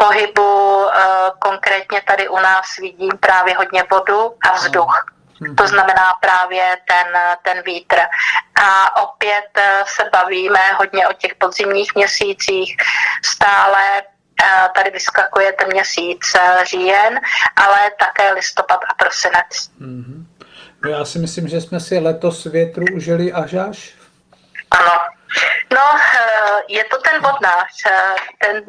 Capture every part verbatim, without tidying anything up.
pohybu, konkrétně tady u nás vidím právě hodně vodu a vzduch. To znamená právě ten, ten vítr. A opět se bavíme hodně o těch podzimních měsících. Stále tady vyskakuje ten měsíc říjen, ale také listopad a prosinec. Mm-hmm. No já si myslím, že jsme si letos větru užili až až. Ano. No, je to ten vodnář. Ten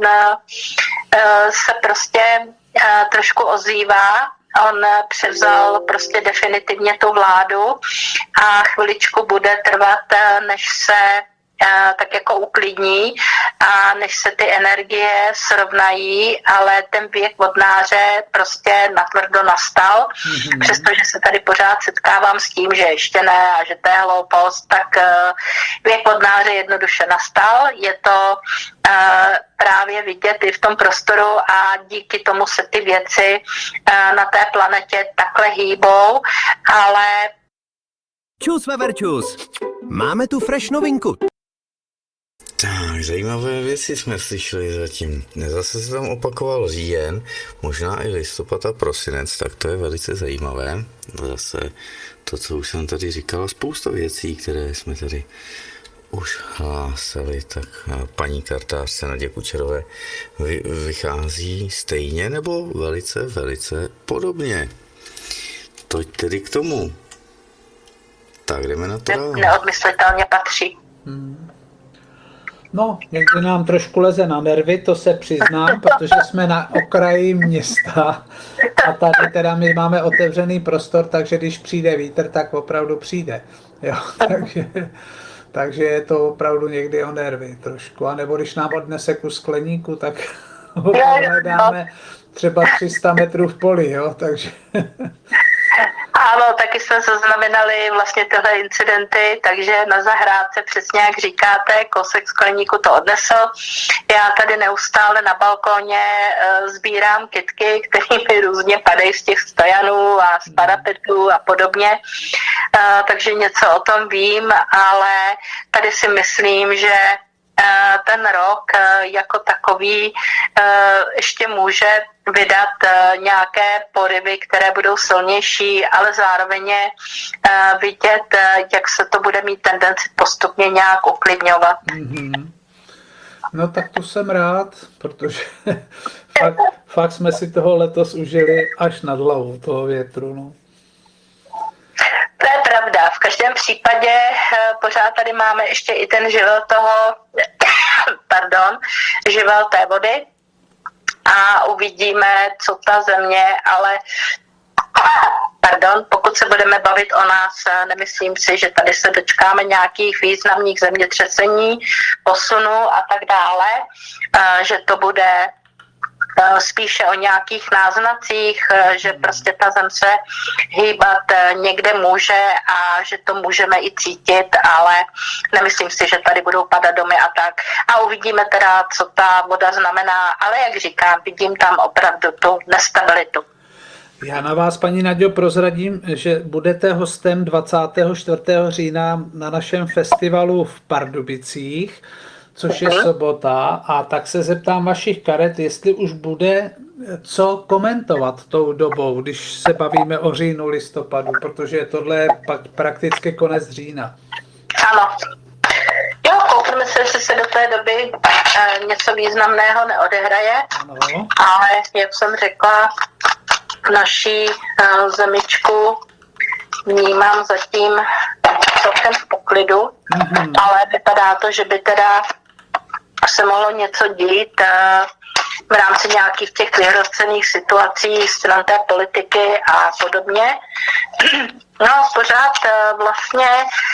se prostě trošku ozývá. On převzal prostě definitivně tu vládu a chviličku bude trvat, než se tak jako uklidní a než se ty energie srovnají, ale ten věk vodnáře prostě natvrdo nastal. Mm-hmm. Přestože se tady pořád setkávám s tím, že ještě ne a že to je hloupost, tak věk vodnáře jednoduše nastal. Je to právě vidět i v tom prostoru a díky tomu se ty věci na té planetě takhle hýbou, ale... Čus, Veverčus! Máme tu fresh novinku. Tak, zajímavé věci jsme slyšeli zatím. Zase se tam opakoval říjen, možná i listopad a prosinec, tak to je velice zajímavé. Zase to, co už jsem tady říkal, spousta věcí, které jsme tady už hlásali, tak paní kartářce Nadě Kučerové vychází stejně nebo velice, velice podobně. Toť tedy k tomu. Tak jdeme na to. Neodmyslitelně patří. Hmm. No, někdy nám trošku leze na nervy, to se přiznám, protože jsme na okraji města a tady teda my máme otevřený prostor, takže když přijde vítr, tak opravdu přijde. Jo, takže, takže je to opravdu někdy o nervy trošku. A nebo když nám odnese kus skleníku, tak ho dáme třeba tři sta metrů v poli, jo, takže... Ano, taky jsme zaznamenali vlastně tyhle incidenty, takže na zahrádce přesně jak říkáte, kousek skleníku to odnesl. Já tady neustále na balkóně e, sbírám kytky, které mi různě padají z těch stojanů a z parapetů a podobně, e, takže něco o tom vím, ale tady si myslím, že ten rok jako takový ještě může vydat nějaké porivy, které budou silnější, ale zároveň je vidět, jak se to bude mít tendenci postupně nějak uklidňovat. Mm-hmm. No tak to jsem rád, protože fakt, fakt jsme si toho letos užili až nad hlavu, toho větru. No. To je pravda. V každém případě pořád tady máme ještě i ten živel toho, pardon, živel té vody a uvidíme, co ta země, ale pardon, pokud se budeme bavit o nás, nemyslím si, že tady se dočkáme nějakých významných zemětřesení, posunu a tak dále, že to bude spíše o nějakých náznacích, že prostě ta zem se hýbat někde může a že to můžeme i cítit, ale nemyslím si, že tady budou padat domy a tak. A uvidíme teda, co ta voda znamená, ale jak říkám, vidím tam opravdu tu nestabilitu. Já na vás, paní Naďo, prozradím, že budete hostem dvacátého čtvrtého října na našem festivalu v Pardubicích, což je sobota, a tak se zeptám vašich karet, jestli už bude co komentovat tou dobou, když se bavíme o říjnu, listopadu, protože tohle je pak prakticky konec října. Ano. Jo, koukneme se, jestli se do té doby e, něco významného neodehraje, ano. Ale jak jsem řekla, naší e, zemičku vnímám zatím celkem v poklidu, mm-hmm. ale vypadá to, že by teda se mohlo něco dít v rámci nějakých těch vyhrocených situací stran té politiky a podobně. No, pořád vlastně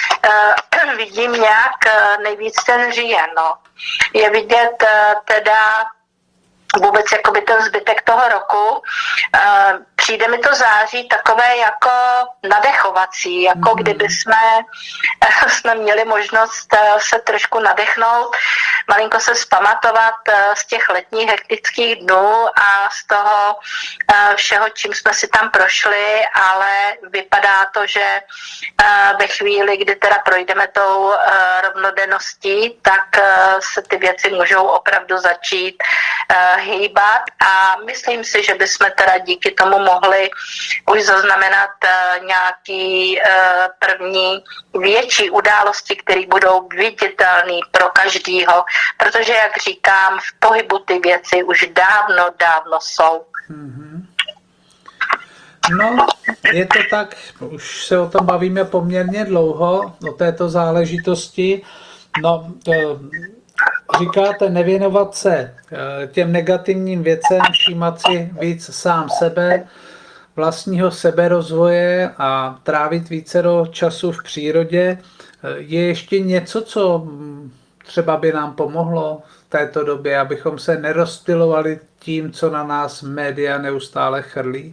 vidím nějak nejvíc ten říjen. No. Je vidět teda vůbec jakoby ten zbytek toho roku. přijde mi to září takové jako nadechovací, jako mm-hmm. kdyby jsme, jsme měli možnost se trošku nadechnout, malinko se zpamatovat z těch letních hektických dnů a z toho všeho, čím jsme si tam prošli, ale vypadá to, že ve chvíli, kdy teda projdeme tou rovnodenností, tak se ty věci můžou opravdu začít hýbat a myslím si, že bychom teda díky tomu mohli už zaznamenat nějaký první větší události, které budou viditelné pro každýho, protože, jak říkám, v pohybu ty věci už dávno, dávno jsou. Mm-hmm. No, je to tak, už se o tom bavíme poměrně dlouho, o této záležitosti. No, říkáte nevěnovat se těm negativním věcem, všímat si víc sám sebe, vlastního seberozvoje a trávit více do času v přírodě. Je ještě něco, co třeba by nám pomohlo v této době, abychom se nerozptylovali tím, co na nás média neustále chrlí?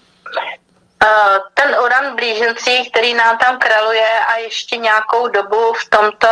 Ten uran v blížencích, který nám tam kraluje a ještě nějakou dobu v tomto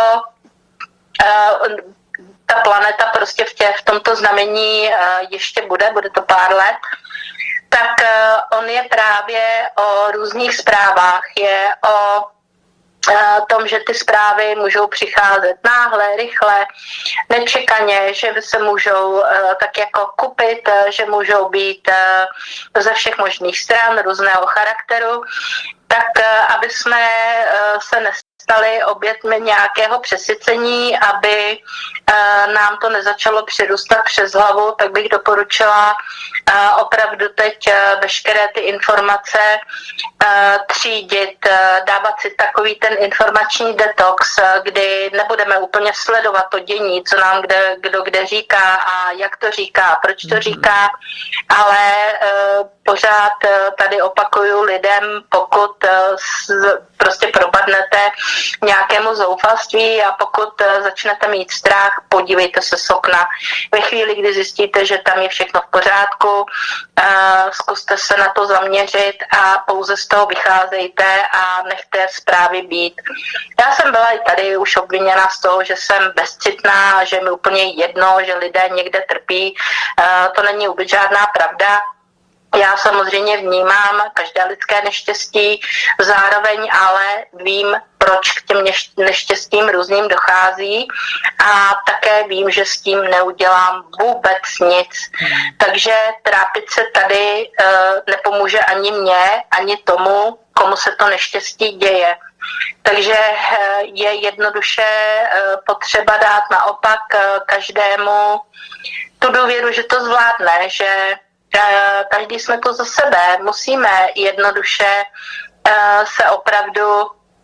ta planeta prostě v, tě, v tomto znamení ještě bude, bude to pár let, tak on je právě o různých zprávách, je o tom, že ty zprávy můžou přicházet náhle, rychle, nečekaně, že se můžou tak jako kupit, že můžou být ze všech možných stran, různého charakteru, tak aby jsme se nestali oběťmi nějakého přesycení, aby nám to nezačalo přirůstat přes hlavu, tak bych doporučila opravdu teď veškeré ty informace třídit, dávat si takový ten informační detox, kdy nebudeme úplně sledovat to dění, co nám kde, kdo kde říká a jak to říká, proč to říká, ale pořád tady opakuju lidem, pokud prostě propadnete nějakému zoufalství a pokud začnete mít strach, podívejte se z okna. Ve chvíli, kdy zjistíte, že tam je všechno v pořádku, zkuste se na to zaměřit a pouze z toho vycházejte a nechte zprávy být. Já jsem byla i tady už obviněna z toho, že jsem bezcitná, že mi úplně jedno, že lidé někde trpí. To není vůbec žádná pravda. Já samozřejmě vnímám každé lidské neštěstí, zároveň ale vím, proč k těm neštěstím různým dochází a také vím, že s tím neudělám vůbec nic. Takže trápit se tady uh, nepomůže ani mně, ani tomu, komu se to neštěstí děje. Takže uh, je jednoduše uh, potřeba dát naopak uh, každému tu důvěru, že to zvládne, že každý jsme to za sebe, musíme jednoduše uh, se opravdu...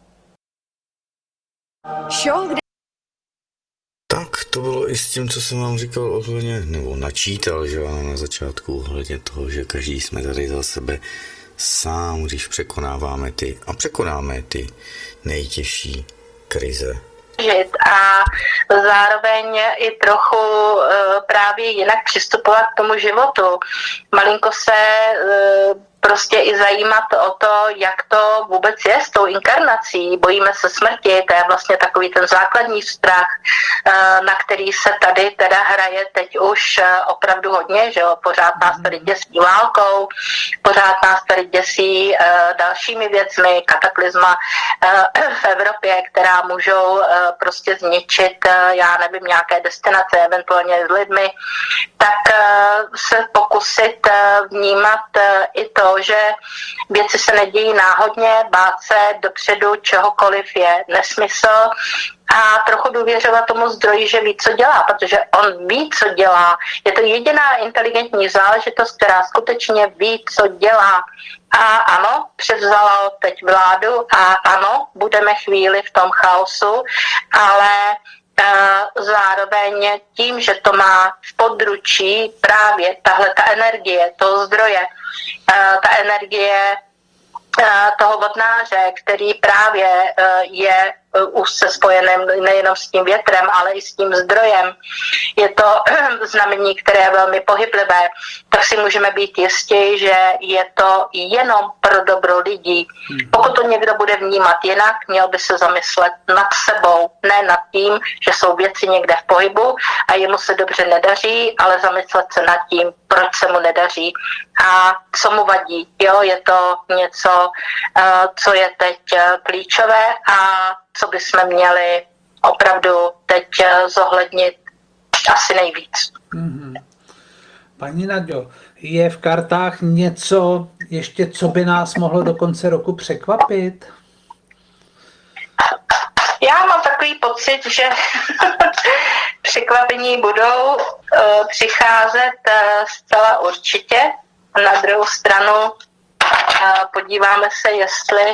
Tak to bylo i s tím, co jsem vám říkal ohledně, nebo načítal, že vám na začátku ohledně toho, že každý jsme tady za sebe sám, když překonáváme ty a překonáme ty nejtěžší krize. A zároveň i trochu uh, právě jinak přistupovat k tomu životu. Malinko se uh, prostě i zajímat o to, jak to vůbec je s tou inkarnací. Bojíme se smrti, to je vlastně takový ten základní strach, na který se tady teda hraje teď už opravdu hodně, že jo, pořád nás tady děsí válkou, pořád nás tady děsí dalšími věcmi, kataklizma v Evropě, která můžou prostě zničit, já nevím, nějaké destinace, eventuálně s lidmi, tak se pokusit vnímat i to, že věci se nedějí náhodně, bát se dopředu čehokoliv je nesmysl a trochu důvěřovat tomu zdroji, že ví, co dělá, protože on ví, co dělá. Je to jediná inteligentní záležitost, která skutečně ví, co dělá. A ano, převzala teď vládu a ano, budeme chvíli v tom chaosu, ale zároveň tím, že to má v područí právě tahle ta energie, toho zdroje, ta energie toho vodnáře, který právě je úzce spojeným nejenom s tím větrem, ale i s tím zdrojem. Je to znamení, které je velmi pohyblivé, tak si můžeme být jistí, že je to jenom pro dobro lidí. Pokud to někdo bude vnímat jinak, měl by se zamyslet nad sebou, ne nad tím, že jsou věci někde v pohybu a jemu se dobře nedaří, ale zamyslet se nad tím, proč se mu nedaří a co mu vadí. Jo, je to něco, co je teď klíčové a co bychom měli opravdu teď zohlednit asi nejvíc. Mm-hmm. Paní Naďo, je v kartách něco ještě, co by nás mohlo do konce roku překvapit? Já mám takový pocit, že překvapení budou uh, přicházet uh, zcela určitě. Na druhou stranu uh, podíváme se, jestli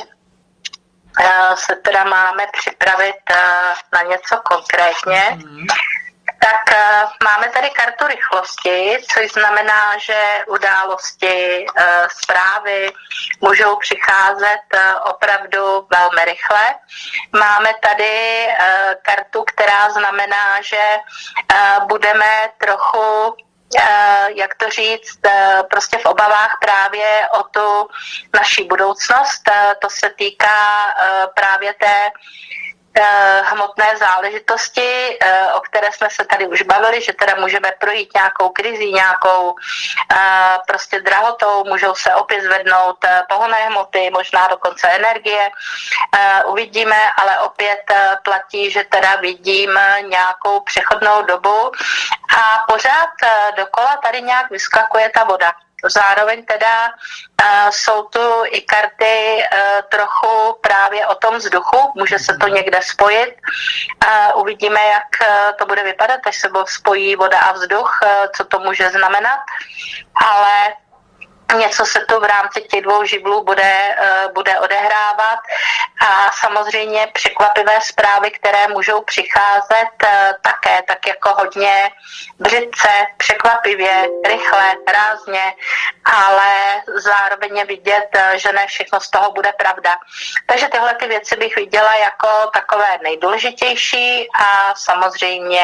uh, se teda máme připravit uh, na něco konkrétně. Mm. Tak uh, máme tady kartu rychlosti, což znamená, že události, uh, zprávy můžou přicházet uh, opravdu velmi rychle. Máme tady uh, kartu, která znamená, že uh, budeme trochu, Uh, jak to říct, uh, prostě v obavách právě o tu naši budoucnost. Uh, to se týká uh, právě té hmotné záležitosti, o které jsme se tady už bavili, že teda můžeme projít nějakou krizí, nějakou prostě drahotou, můžou se opět zvednout pohonné hmoty, možná dokonce energie. Uvidíme, ale opět platí, že teda vidím nějakou přechodnou dobu a pořád dokola tady nějak vyskakuje ta voda. Zároveň teda uh, jsou tu i karty uh, trochu právě o tom vzduchu, může se to někde spojit. Uh, uvidíme, jak uh, to bude vypadat, až se spojí voda a vzduch, uh, co to může znamenat, ale něco se tu v rámci těch dvou živlů bude, uh, bude odehrávat a samozřejmě překvapivé zprávy, které můžou přicházet uh, také, tak jako hodně břitce, překvapivě, rychle, rázně, ale zároveň je vidět, uh, že ne všechno z toho bude pravda. Takže tyhle ty věci bych viděla jako takové nejdůležitější a samozřejmě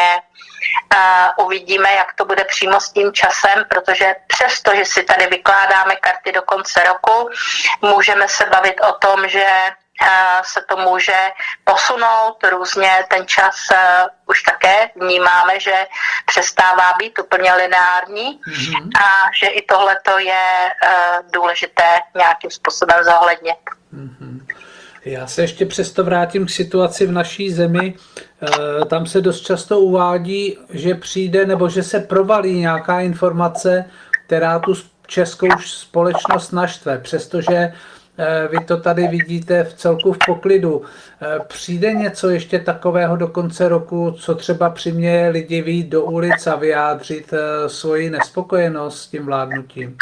Uh, uvidíme, jak to bude přímo s tím časem, protože přesto, že si tady vykládáme karty do konce roku, můžeme se bavit o tom, že uh, se to může posunout různě, ten čas uh, už také vnímáme, že přestává být úplně lineární mm-hmm. a že i tohleto je uh, důležité nějakým způsobem zohlednit. Mm-hmm. Já se ještě přesto vrátím k situaci v naší zemi. Tam se dost často uvádí, že přijde nebo že se provalí nějaká informace, která tu českou společnost naštve, přestože vy to tady vidíte v celku v poklidu. Přijde něco ještě takového do konce roku, co třeba přiměje lidi vyjít do ulic a vyjádřit svoji nespokojenost s tím vládnutím?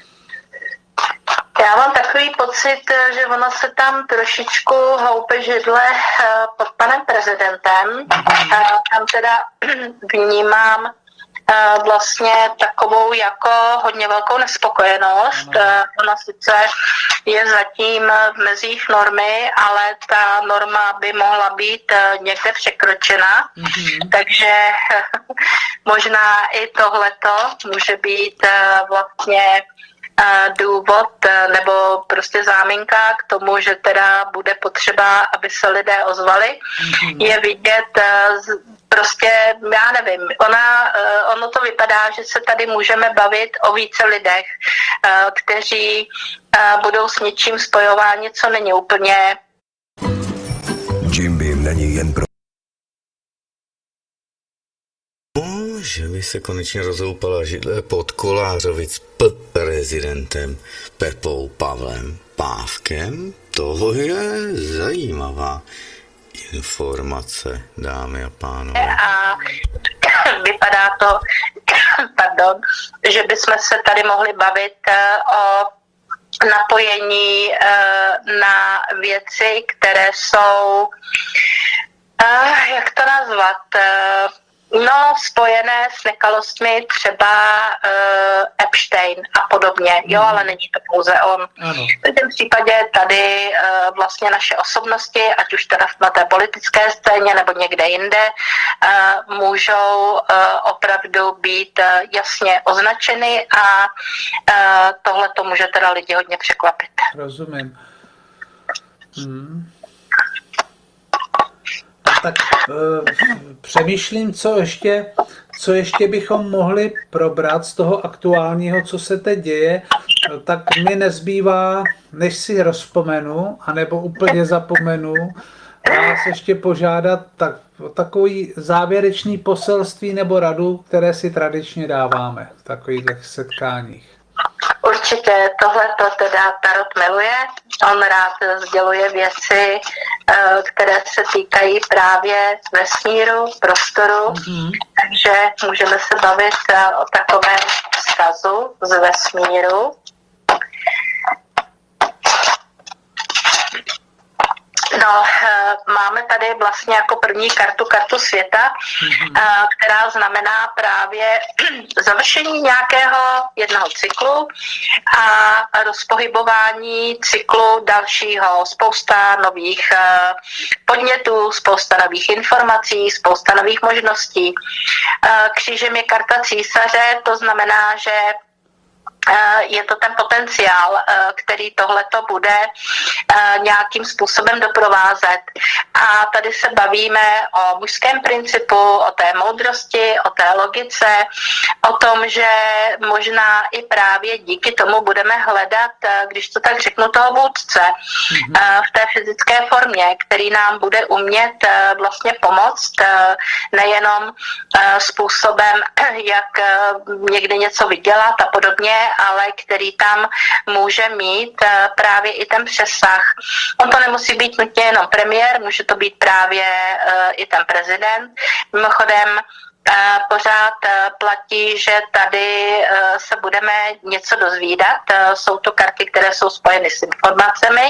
Já mám takový pocit, že ono se tam trošičku houpe židle pod panem prezidentem. Tam teda vnímám vlastně takovou jako hodně velkou nespokojenost. Ona sice je zatím v mezích normy, ale ta norma by mohla být někde překročena. Mm-hmm. Takže možná i tohleto může být vlastně důvod nebo prostě záminka k tomu, že teda bude potřeba, aby se lidé ozvali. Mm-hmm. Je vidět prostě, já nevím, ona, ono to vypadá, že se tady můžeme bavit o více lidech, kteří budou s něčím spojováni, co není úplně. Jim Beam není jen pro... Že by se konečně rozhoupala židle pod Kolářovic s p- prezidentem Pepou Pavlem Pávkem. To je zajímavá informace, dámy a pánové. A vypadá to, pardon, že bychom se tady mohli bavit o napojení na věci, které jsou, jak to nazvat, no, spojené s nekalostmi třeba uh, Epstein a podobně, jo, ale není to pouze on. Ano. V každém případě tady uh, vlastně naše osobnosti, ať už teda na té politické scéně nebo někde jinde, uh, můžou uh, opravdu být uh, jasně označeny a uh, tohle to může teda lidi hodně překvapit. Rozumím. Hmm. No tak e, přemýšlím, co ještě, co ještě bychom mohli probrat z toho aktuálního, co se teď děje, no, tak mi nezbývá, než si rozpomenu, anebo úplně zapomenu, vás ještě požádat tak, o takový závěrečný poselství nebo radu, které si tradičně dáváme v takových setkáních. Určitě tohle to teda Tarot miluje. On rád sděluje věci, které se týkají právě vesmíru, prostoru, mm-hmm. takže můžeme se bavit o takovém vzkazu z vesmíru. No, máme tady vlastně jako první kartu, kartu světa, mm-hmm. která znamená právě završení nějakého jednoho cyklu a rozpohybování cyklu dalšího. Spousta nových podnětů, spousta nových informací, spousta nových možností. Křížem je karta císaře, to znamená, že je to ten potenciál, který tohleto bude nějakým způsobem doprovázet. A tady se bavíme o mužském principu, o té moudrosti, o té logice, o tom, že možná i právě díky tomu budeme hledat, když to tak řeknu, toho vůdce v té fyzické formě, který nám bude umět vlastně pomoct nejenom způsobem, jak někde něco vydělat a podobně, ale který tam může mít právě i ten přesah. On to nemusí být nutně jenom premiér, může to být právě i ten prezident. Mimochodem, pořád platí, že tady se budeme něco dozvídat. Jsou to karty, které jsou spojeny s informacemi,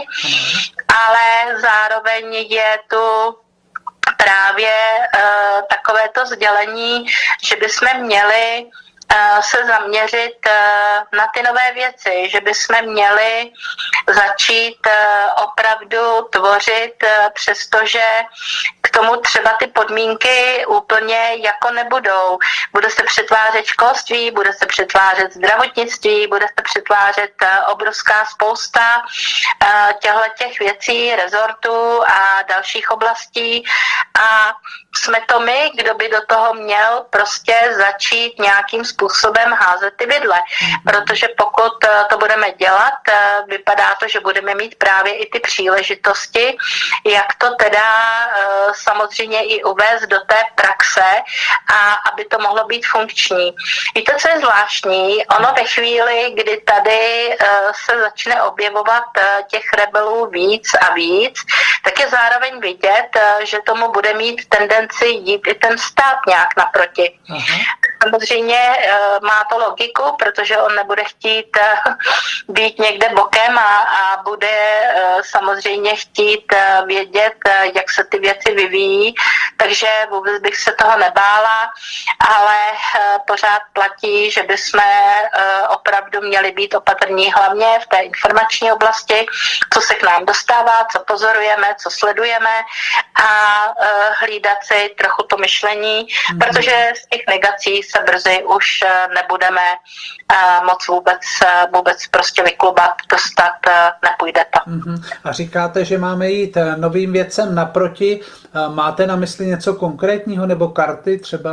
ale zároveň je tu právě takovéto sdělení, že bychom měli se zaměřit na ty nové věci, že bychom měli začít opravdu tvořit, přestože k tomu třeba ty podmínky úplně jako nebudou. Bude se přetvářet školství, bude se přetvářet zdravotnictví, bude se přetvářet obrovská spousta těchto věcí, rezortů a dalších oblastí a jsme to my, kdo by do toho měl prostě začít nějakým způsobem házet ty vidle. Protože pokud to budeme dělat, vypadá to, že budeme mít právě i ty příležitosti, jak to teda samozřejmě i uvést do té praxe a aby to mohlo být funkční. Víte, co je zvláštní? Ono ve chvíli, kdy tady se začne objevovat těch rebelů víc a víc, tak je zároveň vidět, že tomu bude mít tendenci jít i ten stát nějak naproti. Aha. Samozřejmě má to logiku, protože on nebude chtít být někde bokem a, a bude samozřejmě chtít vědět, jak se ty věci vyvíjí, takže vůbec bych se toho nebála, ale pořád platí, že bychom opravdu měli být opatrní hlavně v té informační oblasti, co se k nám dostává, co pozorujeme, co sledujeme a hlídat si trochu to myšlení, mm-hmm. protože z těch negací se brzy už nebudeme moc vůbec, vůbec prostě vyklubat, dostat, nepůjde to. Mm-hmm. A říkáte, že máme jít novým věcem naproti. Máte na mysli něco konkrétního nebo karty třeba?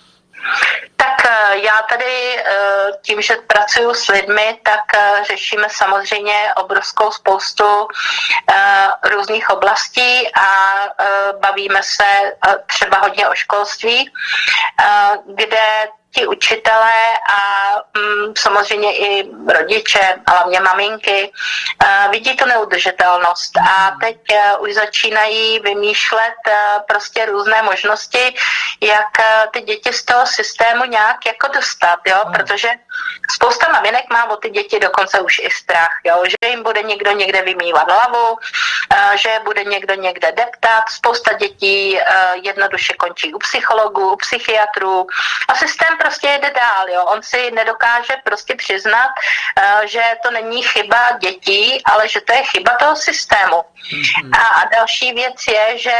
Tak já tady tím, že pracuji s lidmi, tak řešíme samozřejmě obrovskou spoustu různých oblastí a bavíme se třeba hodně o školství, kde ti učitelé a mm, samozřejmě i rodiče, hlavně maminky, uh, vidí tu neudržitelnost a teď uh, už začínají vymýšlet uh, prostě různé možnosti, jak uh, ty děti z toho systému nějak jako dostat, jo, mm. protože spousta maminek má o ty děti dokonce už i strach, jo, že jim bude někdo někde vymývat hlavu, uh, že bude někdo někde deptat, spousta dětí uh, jednoduše končí u psychologů, u psychiatrů a systém prostě jede dál, jo. On si nedokáže prostě přiznat, uh, že to není chyba dětí, ale že to je chyba toho systému. Mm-hmm. A, a další věc je, že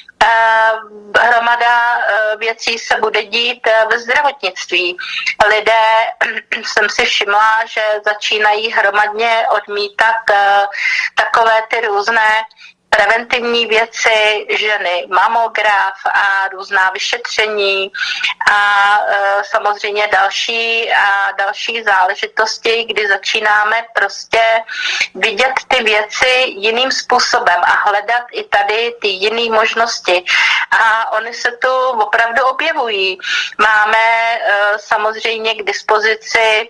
uh, hromada uh, věcí se bude dít uh, ve zdravotnictví. Lidé, jsem si všimla, že začínají hromadně odmítat uh, takové ty různé preventivní věci, ženy, mamograf a různá vyšetření a e, samozřejmě další a další záležitosti, kdy začínáme prostě vidět ty věci jiným způsobem a hledat i tady ty jiné možnosti. A oni se tu opravdu objevují. Máme e, samozřejmě k dispozici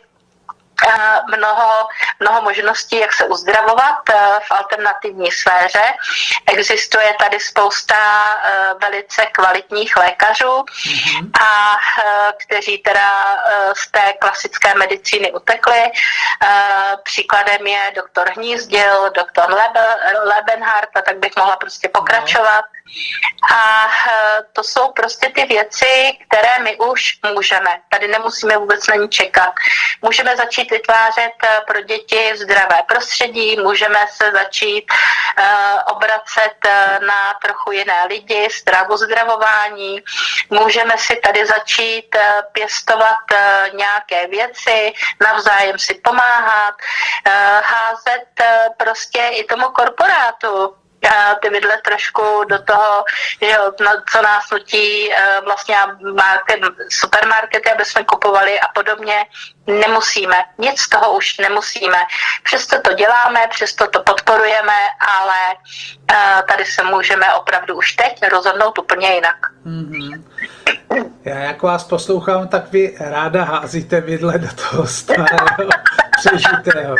Mnoho, mnoho možností, jak se uzdravovat v alternativní sféře. Existuje tady spousta velice kvalitních lékařů, mm-hmm. a kteří teda z té klasické medicíny utekli. Příkladem je doktor Hnízdil, doktor Lebenhardt a tak bych mohla prostě pokračovat. A to jsou prostě ty věci, které my už můžeme. Tady nemusíme vůbec na ní čekat. Můžeme začít vytvářet pro děti zdravé prostředí, můžeme se začít uh, obracet na trochu jiné lidi, stravu, zdravování, můžeme si tady začít uh, pěstovat uh, nějaké věci, navzájem si pomáhat, uh, házet uh, prostě i tomu korporátu ty vidle trošku do toho, že no, co nás nutí vlastně market, supermarkety, aby jsme kupovali a podobně. Nemusíme, nic z toho už nemusíme. Přesto to děláme, přesto to podporujeme, ale tady se můžeme opravdu už teď rozhodnout úplně jinak. Mm-hmm. Já jak vás poslouchám, tak vy ráda házíte vidle do toho starého, přežitého.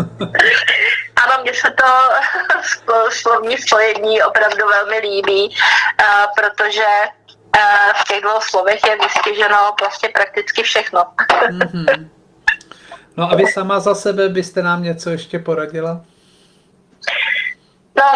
Ano, mně se to slovní spojení opravdu velmi líbí, protože v těch dvou slovech je vystiženo vlastně prakticky všechno. Mm-hmm. No a vy sama za sebe byste nám něco ještě poradila? No,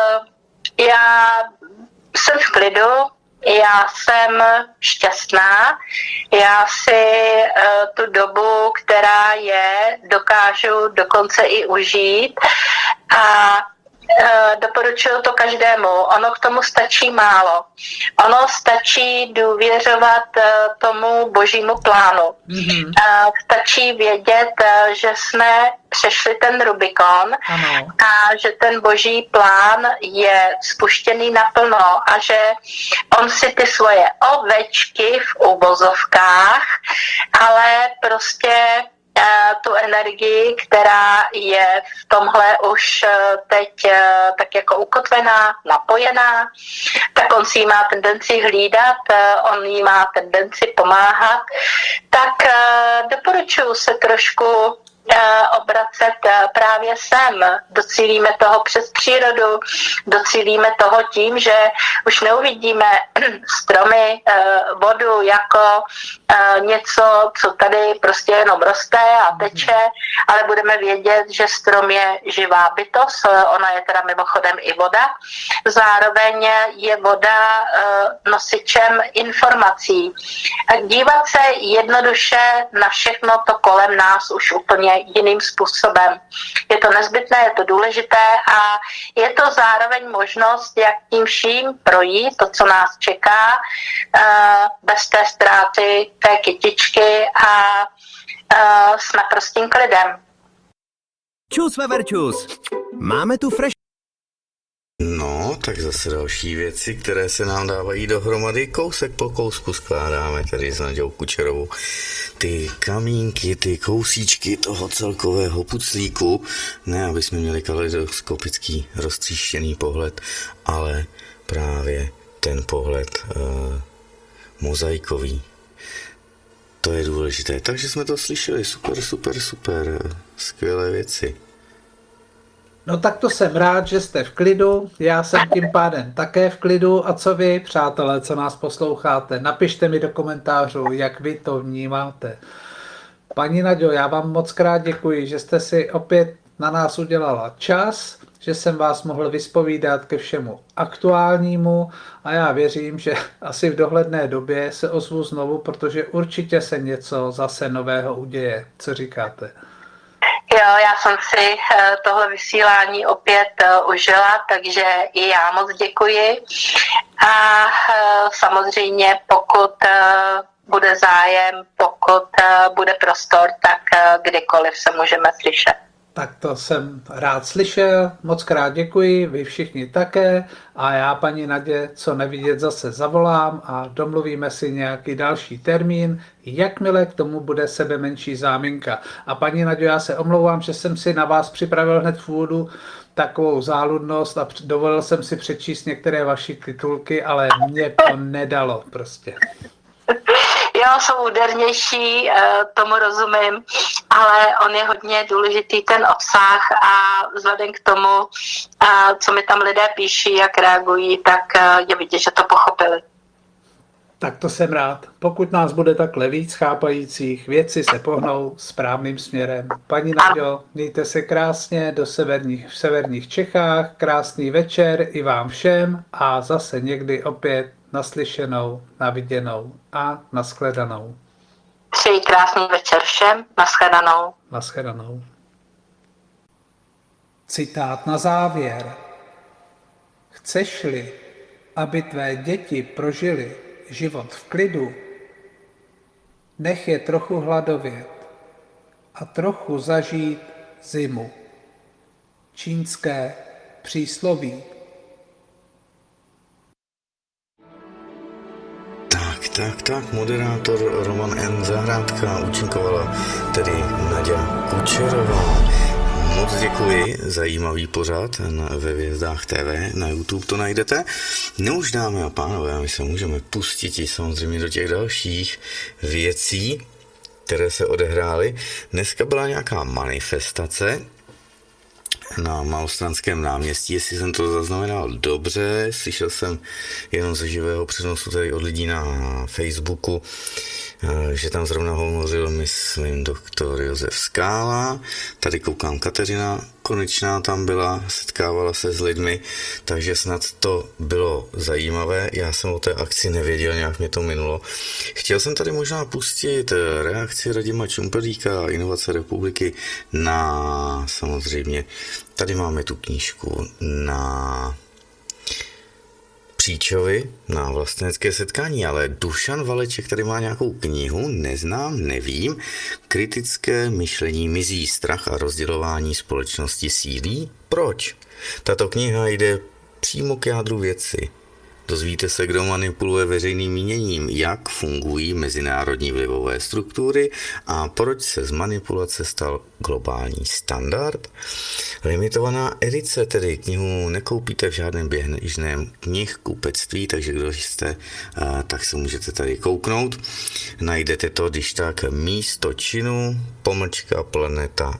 já jsem v klidu, já jsem šťastná, já si uh, tu dobu, která je, dokážu dokonce i užít a uh, doporučuju to každému. Ono k tomu stačí málo. Ono stačí důvěřovat uh, tomu božímu plánu. Mm-hmm. Uh, stačí vědět, uh, že jsme přešli ten Rubikon ano. A že ten boží plán je spuštěný naplno a že on si ty svoje ovečky v uvozovkách, ale prostě uh, tu energii, která je v tomhle už uh, teď uh, tak jako ukotvená, napojená, tak on si ji má tendenci hlídat, uh, on jí má tendenci pomáhat, tak uh, doporučuji se trošku obracet právě sem. Docílíme toho přes přírodu, docílíme toho tím, že už neuvidíme stromy, vodu jako něco, co tady prostě jenom roste a teče, ale budeme vědět, že strom je živá bytost, ona je teda mimochodem i voda. Zároveň je voda nosičem informací. Dívat se jednoduše na všechno to kolem nás už úplně jiným způsobem. Je to nezbytné, je to důležité a je to zároveň možnost, jak tím vším projít, to, co nás čeká, bez té ztráty té kytičky a s naprostým klidem. Čus, Veverčus! Máme tu fresh... No, tak zase další věci, které se nám dávají dohromady, kousek po kousku skládáme tady s Naďou Kučerovou. Ty kamínky, ty kousíčky toho celkového puclíku, ne aby jsme měli kaleidoskopický roztříštěný pohled, ale právě ten pohled uh, mozaikový. To je důležité. Takže jsme to slyšeli, super, super, super, skvělé věci. No tak to jsem rád, že jste v klidu, já jsem tím pádem také v klidu a co vy, přátelé, co nás posloucháte, napište mi do komentářů, jak vy to vnímáte. Paní Naďo, já vám moc krát děkuji, že jste si opět na nás udělala čas že jsem vás mohl vyspovídat ke všemu aktuálnímu a já věřím, že asi v dohledné době se ozvu znovu, protože určitě se něco zase nového uděje. Co říkáte? Jo, já jsem si tohle vysílání opět užila, takže i já moc děkuji. A samozřejmě pokud bude zájem, pokud bude prostor, tak kdykoliv se můžeme slyšet. Tak to jsem rád slyšel, moc krát děkuji, vy všichni také a já paní Nadě, co nevidět, zase zavolám a domluvíme si nějaký další termín, jakmile k tomu bude sebe menší záminka. A paní Nadě, já se omlouvám, že jsem si na vás připravil hned v úvodu takovou záludnost a dovolil jsem si přečíst některé vaše titulky, ale mě to nedalo prostě. Jo, jsou údernější, tomu rozumím, ale on je hodně důležitý ten obsah a vzhledem k tomu, co mi tam lidé píší, jak reagují, tak je vidět, že to pochopili. Tak to jsem rád. Pokud nás bude takhle víc chápajících, věci se pohnou správným směrem. Paní Naďo, mějte se krásně do severních, v severních Čechách, krásný večer i vám všem a zase někdy opět naslyšenou, naviděnou a nashledanou. Přeji krásný večer všem, nashledanou. Nashledanou. Citát na závěr. Chceš-li, aby tvé děti prožili život v klidu, nech je trochu hladovět a trochu zažít zimu. Čínské přísloví. Tak, tak, tak, moderátor Roman N. Zahrádka, účinkovala tedy Naďa Kučerová. Moc děkuji, zajímavý pořad na, ve Hvězdách T V, na YouTube to najdete. No už, dámy a pánové, my se můžeme pustit i samozřejmě do těch dalších věcí, které se odehrály. Dneska byla nějaká manifestace na Malostranském náměstí, jestli jsem to zaznamenal dobře, slyšel jsem jenom ze živého přenosu tady od lidí na Facebooku, že tam zrovna hovořil, myslím, doktor Josef Skála, tady koukám Kateřina Konečná tam byla, setkávala se s lidmi, takže snad to bylo zajímavé, já jsem o té akci nevěděl, nějak mě to minulo. Chtěl jsem tady možná pustit reakci Radima Čumpelíka a Inovace republiky na, samozřejmě, tady máme tu knížku na Příčovi na vlastenecké setkání, ale Dušan Valeček tady má nějakou knihu, neznám, nevím. Kritické myšlení mizí, strach a rozdělování společnosti sílí. Proč? Tato kniha jde přímo k jádru věci. Dozvíte se, kdo manipuluje veřejným míněním, jak fungují mezinárodní vlivové struktury a proč se z manipulace stal globální standard. Limitovaná edice, tedy knihu nekoupíte v žádném běžném knihkupectví, takže kdo jste, tak se můžete tady kouknout. Najdete to, když tak, místo činu, pomlčka planeta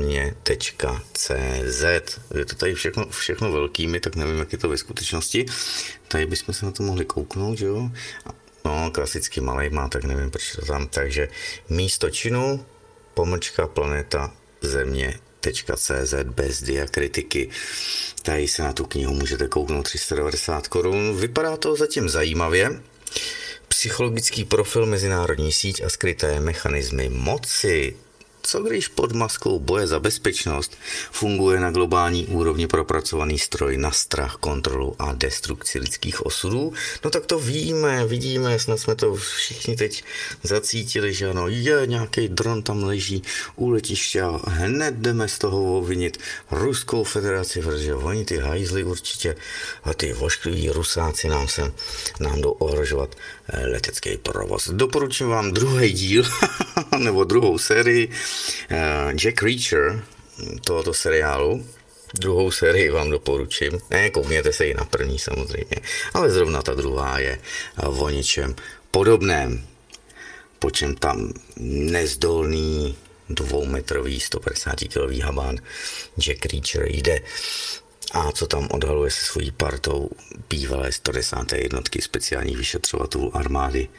země.cz. Je to tady všechno, všechno velkými, tak nevím, jak je to ve skutečnosti. Tady bychom se na to mohli kouknout, že jo? No, klasicky malej má, tak nevím, proč to tam. Takže místo činu, pomlčka planeta země.cz bez diakritiky. Tady se na tu knihu můžete kouknout, tři sta devadesát korun. Vypadá to zatím zajímavě. Psychologický profil, mezinárodní síť a skryté mechanismy moci. Co když pod maskou boje za bezpečnost funguje na globální úrovni propracovaný stroj na strach, kontrolu a destrukci lidských osudů? No tak to víme, vidíme, snad jsme to všichni teď zacítili, že ano, je, nějaký dron tam leží u letiště a hned jdeme z toho obvinit Ruskou federaci, protože oni ty hajzli určitě a ty voškliví Rusáci nám se nám jdou ohrožovat letecký provoz. Doporučím vám druhý díl nebo druhou sérii Jack Reacher tohoto seriálu. Druhou sérii vám doporučím. Ne, koukněte se i na první samozřejmě, ale zrovna ta druhá je o něčem podobném. Po čem tam nezdolný dvoumetrový sto padesát kilový habán Jack Reacher jde. A co tam odhaluje se svojí partou bývalé sto desáté jednotky speciálních vyšetřovatelů armády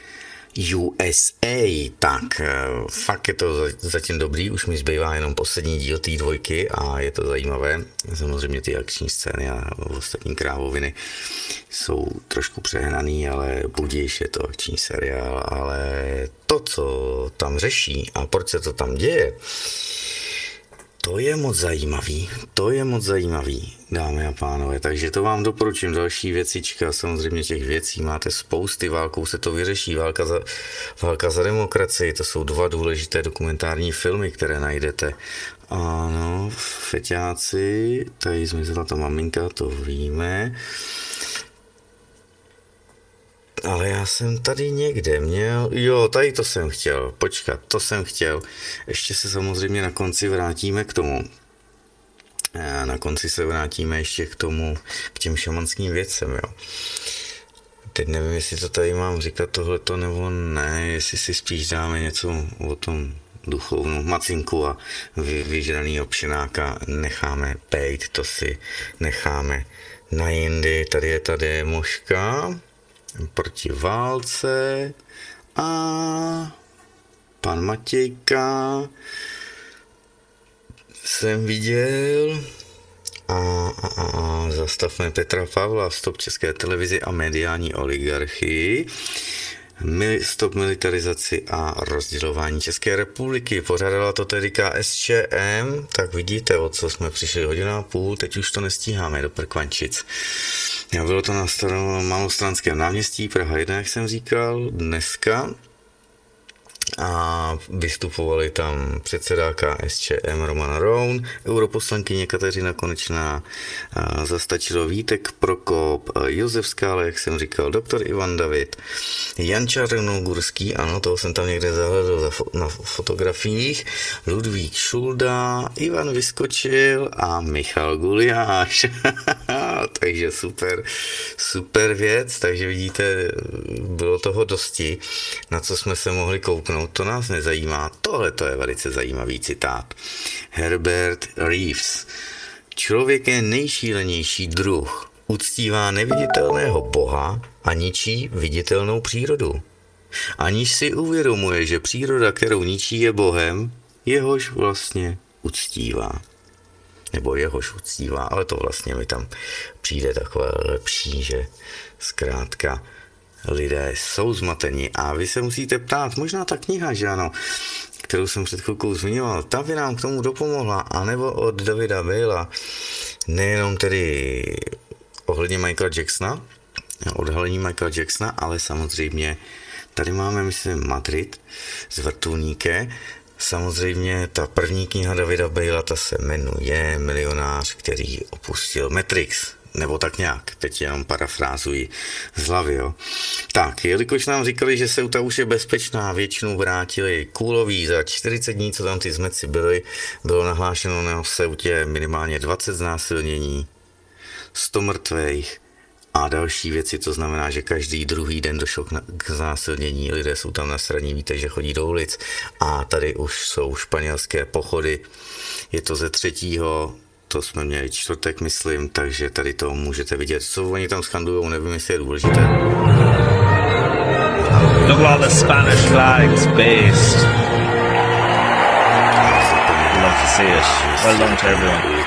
U S A, tak fakt je to zatím dobrý, už mi zbývá jenom poslední díl té dvojky a je to zajímavé. Samozřejmě ty akční scény a ostatní krávoviny jsou trošku přehnaný, ale budíš, je to akční seriál, ale to, co tam řeší a proč se to tam děje, to je moc zajímavý, to je moc zajímavý, dámy a pánové, takže to vám doporučím, další věcička, samozřejmě těch věcí máte spousty, válkou se to vyřeší, válka za, válka za demokracii, to jsou dva důležité dokumentární filmy, které najdete. Ano, feťáci, tady zmizela ta maminka, to víme. Ale já jsem tady někde měl, jo, tady to jsem chtěl, počkat, to jsem chtěl. Ještě se samozřejmě na konci vrátíme k tomu. Na konci se vrátíme ještě k tomu, k těm šamanským věcem, jo. Teď nevím, jestli to tady mám říkat tohleto nebo ne, jestli si spíš dáme něco o tom duchovnou macinku a vy, vyžraný obšenáka necháme pejt, to si necháme na jindy. Tady je ta démoška proti válce a pan Matějka jsem viděl a, a, a, a zastavme Petra Pavla, stop České televizi a mediální oligarchii, stop militarizaci a rozdělování České republiky. Pořádala to tedy K S Č M, tak vidíte, o co jsme přišli, hodina a půl, teď už to nestíháme do Prkvančic. Já bylo to na starom Malostranském náměstí, Praha jedna, jak jsem říkal, dneska. A vystupovali tam předseda K S Č M Roman Roun, europoslankyně Kateřina Konečná, Zastačilo Vítek Prokop, Josef Skála, jak jsem říkal, doktor Ivan David, Jan Černogurský, ano, toho jsem tam někde zahledl na fotografiích, Ludvík Šulda, Ivan Vyskočil a Michal Guliáš. Takže super, super věc, takže vidíte, bylo toho dosti, na co jsme se mohli kouknout. To nás nezajímá. Tohle to je velice zajímavý citát. Herbert Reeves. Člověk je nejšílenější druh. Uctívá neviditelného boha a ničí viditelnou přírodu. Aniž si uvědomuje, že příroda, kterou ničí, je bohem, jehož vlastně uctívá. Nebo jehož uctívá, ale to vlastně mi tam přijde takové lepší, že zkrátka lidé jsou zmatení a vy se musíte ptát, možná ta kniha, že ano, kterou jsem před chvilkou zmiňoval, ta by nám k tomu dopomohla, anebo od Davida Balea, nejenom tedy ohledně Michaela Jacksona, odhalení Michaela Jacksona, ale samozřejmě tady máme, myslím, Madrid s vrtulníkem. Samozřejmě ta první kniha Davida Balea, ta se jmenuje Milionář, který opustil Matrix. Nebo tak nějak, teď jenom parafrázuji z hlavy, jo. Tak, jelikož nám říkali, že Ceuta už je bezpečná, většinu vrátili Kůloví za čtyřicet dní, co tam ty zmetci byly, bylo nahlášeno na Ceutě minimálně dvacet znásilnění, sto mrtvých a další věci, to znamená, že každý druhý den došlo k, k znásilnění, lidé jsou tam nasraní, víte, že chodí do ulic a tady už jsou španělské pochody, je to ze třetího, to jsme měli čtvrtek, myslím, takže tady to můžete vidět. Co oni tam skandujou, nevím, jestli je důležité. Look at all the Spanish flags based. Love to see it. Well done to everyone.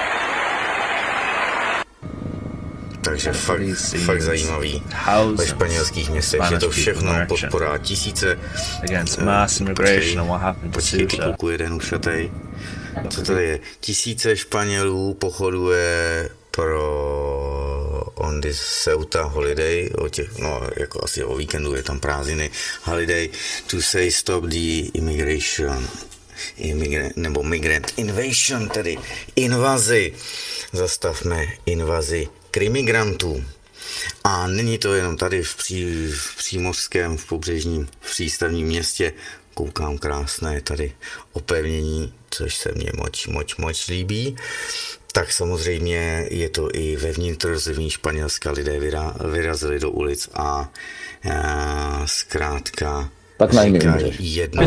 Takže fakt, fakt zajímavý. Ve španělských městech je to všechno podpora tisíce. Against mass immigration and what happened to Počkej, ty kluku, jeden ušatej. Co tady je? Tisíce Španělů pochoduje pro on this Ceuta holiday, o těch, no jako asi o víkendu je tam prázdniny, holiday to say stop the immigration, immigrant, nebo migrant invasion, tedy invazi, zastavme invazi krimigrantů. A není to jenom tady v, pří, v přímořském, v pobřežním, v přístavním městě, koukám, krásné tady opevnění, což se mně moc, moc, moc líbí. Tak samozřejmě je to i ve vnitrozemí Španělska, lidé vyra, vyrazili do ulic a, a zkrátka tak říkají jedno.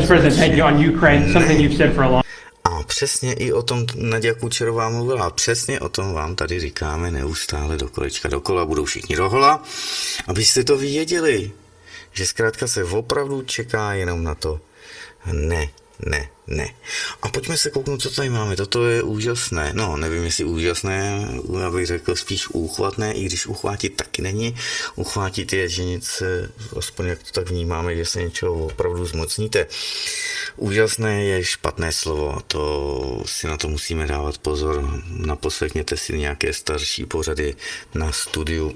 A přesně i o tom Naďa Kučerová mluvila, přesně o tom vám tady říkáme neustále do kolečka dokola, budou všichni dohola, abyste to věděli. že zkrátka se opravdu čeká jenom na to ne, ne, ne. A pojďme se kouknout, co tady máme. Toto je úžasné. No, nevím, jestli úžasné, já bych řekl spíš úchvatné, i když uchvátit taky není. Uchvátit je, že nic, aspoň jak to tak vnímáme, že se něčeho opravdu zmocníte. Úžasné je špatné slovo, to si na to musíme dávat pozor. Naposlechněte si nějaké starší pořady na studiu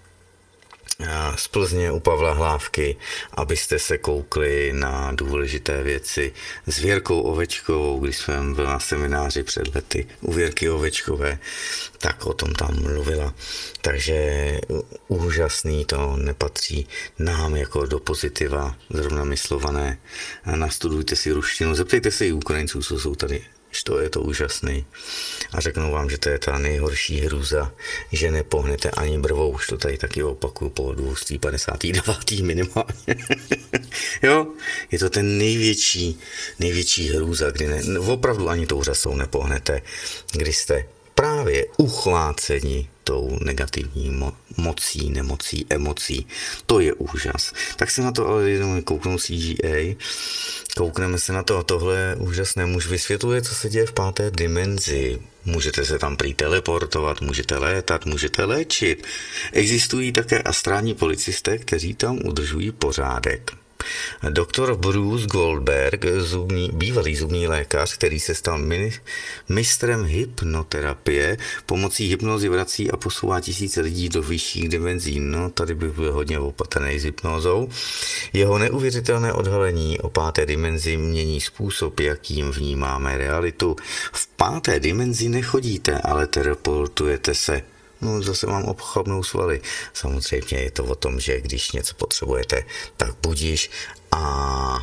z Plzně u Pavla Hlávky, abyste se koukli na důležité věci s Věrkou Ovečkovou, když jsem byl na semináři před lety u Věrky Ovečkové, tak o tom tam mluvila. Takže úžasný, to nepatří nám jako do pozitiva, zrovna myslované. Nastudujte si ruštinu, zeptejte se i Ukrajinců, co jsou tady. To je to úžasný. A řeknu vám, že to je ta nejhorší hrůza, že nepohnete ani brvou, už to tady taky opakuju po dvě stě padesát devět minimálně. Jo, je to ten největší, největší hrůza, kdy ne, opravdu ani tou řasou nepohnete, kdy jste právě uchváceni tou negativní mo- mocí, nemocí, emocí. To je úžas. Tak se na to ale jenom kouknou C G A. Koukneme se na to. Tohle je úžasné. Muž vysvětluje, co se děje v páté dimenzi. Můžete se tam prý teleportovat, můžete létat, můžete léčit. Existují také astrální policisté, kteří tam udržují pořádek. Doktor Bruce Goldberg, zubní, bývalý zubní lékař, který se stal mistrem hypnoterapie, pomocí hypnozy vrací a posouvá tisíce lidí do vyšších dimenzí. No, tady bych byl hodně opatrný s hypnózou. Jeho neuvěřitelné odhalení o páté dimenzi mění způsob, jakým vnímáme realitu. V páté dimenzi nechodíte, ale teleportujete se. No, zase mám obchabnou svaly. Samozřejmě je to o tom, že když něco potřebujete, tak budíš a...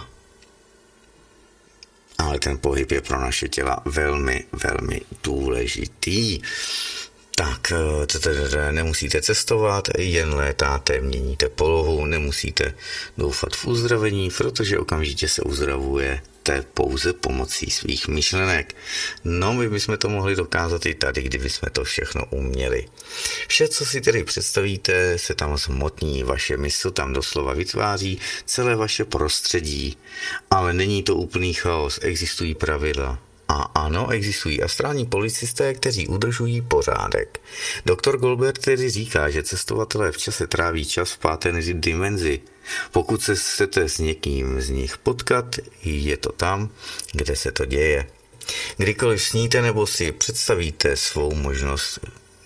Ale ten pohyb je pro naše těla velmi, velmi důležitý. Tak, nemusíte cestovat, jen létáte, měníte polohu, nemusíte doufat v uzdravení, protože okamžitě se uzdravujete pouze pomocí svých myšlenek. No, my bychom to mohli dokázat i tady, kdyby jsme to všechno uměli. Vše, co si tedy představíte, se tam zmotní, vaše mysl tam doslova vytváří celé vaše prostředí, ale není to úplný chaos, existují pravidla. A ano, existují astrální policisté, kteří udržují pořádek. Doktor Goldberg tedy říká, že cestovatelé v čase tráví čas v páté dimenzi. Pokud se chcete s někým z nich potkat, je to tam, kde se to děje. Kdykoliv sníte nebo si představíte svou možnost,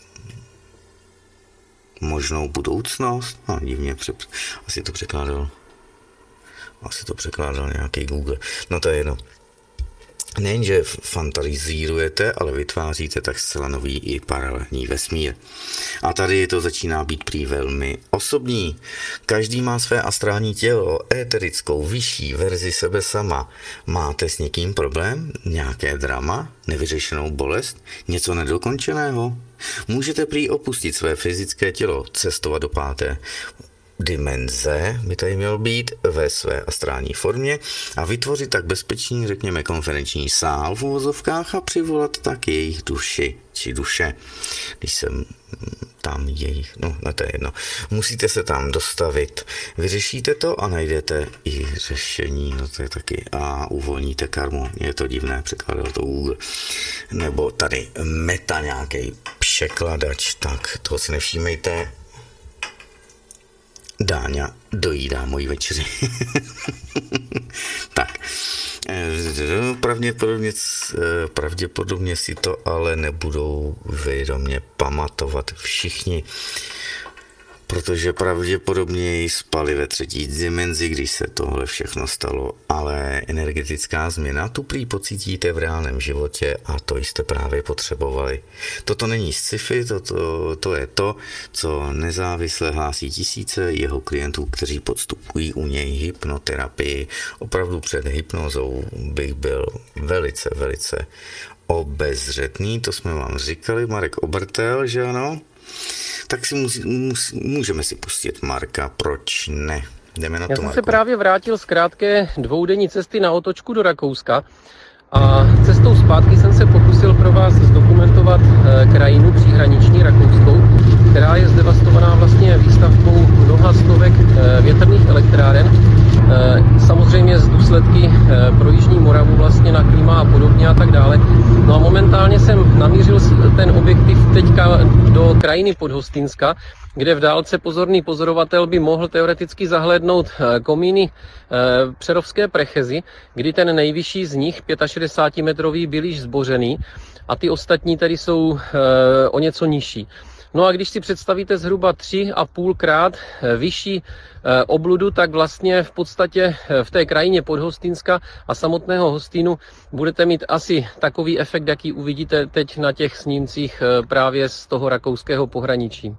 možnou budoucnost, no, divně, asi to překládal, asi to překládal nějaký Google, no to je jedno. Nejenže fantazírujete, ale vytváříte tak zcela nový i paralelní vesmír. A tady to začíná být prý velmi osobní. Každý má své astrální tělo, éterickou, vyšší verzi sebe sama. Máte s někým problém? Nějaké drama? Nevyřešenou bolest? Něco nedokončeného? Můžete prý opustit své fyzické tělo, cestovat do páté dimenze by tady měl být ve své astrální formě a vytvořit tak bezpečný, řekněme, konferenční sál v uvozovkách a přivolat tak jejich duši či duše, když jsem tam jejich, no, no to je jedno. Musíte se tam dostavit, vyřešíte to a najdete i řešení, no to je taky, a uvolníte karmu, je to divné, překladal to Google, nebo tady meta nějaký překladač, tak toho si nevšímejte. Dáňa dojídá moji večeři. Tak, pravděpodobně, pravděpodobně si to ale nebudou vědomě pamatovat všichni, protože pravděpodobně ji spali ve třetí dimenzi, když se tohle všechno stalo, ale energetická změna tu prý pocítíte v reálném životě a to jste právě potřebovali. Toto není sci-fi, toto, to je to, co nezávisle hlásí tisíce jeho klientů, kteří podstupují u něj hypnoterapii. Opravdu před hypnózou bych byl velice, velice obezřetný, to jsme vám říkali, Marek Obertel, že ano? Tak si musí, musí, můžeme si pustit Marka, proč ne? Jdeme na Já to, jsem Marku. se právě vrátil z krátké dvoudenní cesty na otočku do Rakouska a cestou zpátky jsem se pokusil pro vás zdokumentovat krajinu příhraniční rakouskou která je zdevastovaná vlastně výstavbou mnoha stovek větrných elektráren. Samozřejmě z důsledky pro jižní Moravu vlastně na klima a podobně a tak dále. No a momentálně jsem namířil ten objektiv teďka do krajiny Podhostýnska, kde v dálce pozorný pozorovatel by mohl teoreticky zahlédnout komíny Přerovské Prechezy, kdy ten nejvyšší z nich, šedesátimetrový, byl již zbořený a ty ostatní tedy jsou o něco nižší. No a když si představíte zhruba tři a půl krát vyšší obludu, tak vlastně v podstatě v té krajině Podhostýnska a samotného Hostýnu budete mít asi takový efekt, jaký uvidíte teď na těch snímcích právě z toho rakouského pohraničí.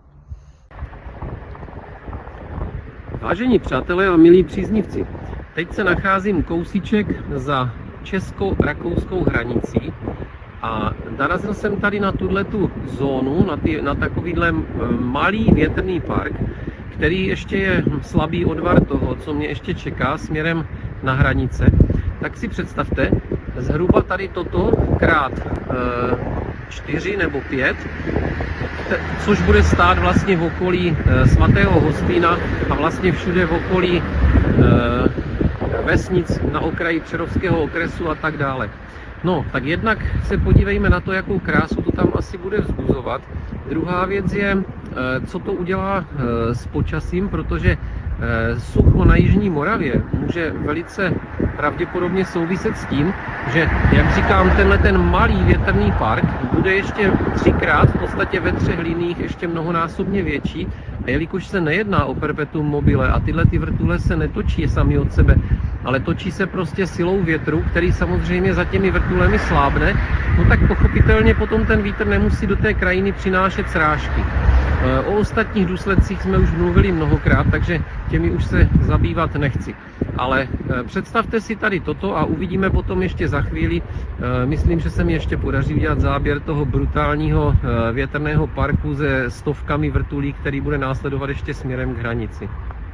Vážení přátelé a milí příznivci, teď se nacházím kousíček za česko-rakouskou hranicí a narazil jsem tady na tuhletu zónu, na, ty, na takovýhle malý větrný park, který ještě je slabý odvar toho, co mě ještě čeká směrem na hranice. Tak si představte, zhruba tady toto krát e, čtyři nebo pět, což bude stát vlastně v okolí e, svatého Hostýna a vlastně všude v okolí e, vesnic na okraji Přerovského okresu a tak dále. No, tak jednak se podívejme na to, jakou krásu to tam asi bude vzbuzovat. Druhá věc je, co to udělá s počasím, protože sucho na jižní Moravě může velice pravděpodobně souviset s tím, že, jak říkám, tenhle ten malý větrný park bude ještě třikrát, v podstatě ve třech liních, ještě mnohonásobně větší. A jelikož se nejedná o perpetuum mobile a tyhle ty vrtule se netočí sami od sebe, ale točí se prostě silou větru, který samozřejmě za těmi vrtulemi slábne, no tak pochopitelně potom ten vítr nemusí do té krajiny přinášet srážky. O ostatních důsledcích jsme už mluvili mnohokrát, takže těmi už se zabývat nechci. Ale představte si tady toto a uvidíme potom ještě za chvíli. Myslím, že se mi ještě podaří udělat záběr toho brutálního větrného parku se stovkami vrtulí, který bude následovat ještě směrem k hranici.